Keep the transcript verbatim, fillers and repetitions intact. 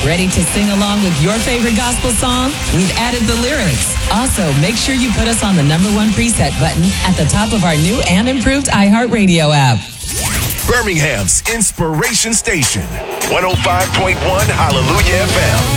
Ready to sing along with your favorite gospel song? We've added the lyrics. Also, make sure you put us on the number one preset button at the top of our new and improved iHeartRadio app. Birmingham's Inspiration Station, one oh five point one Hallelujah F M.